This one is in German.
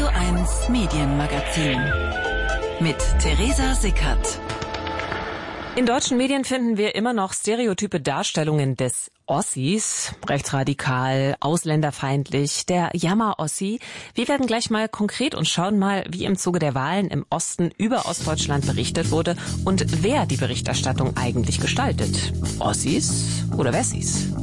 Radio1 Medienmagazin mit Theresa Sickert. In deutschen Medien finden wir immer noch stereotype Darstellungen des Ossis, rechtsradikal, ausländerfeindlich, der Jammer-Ossi. Wir werden gleich mal konkret und schauen mal, wie im Zuge der Wahlen im Osten über Ostdeutschland berichtet wurde und wer die Berichterstattung eigentlich gestaltet. Ossis oder Wessis?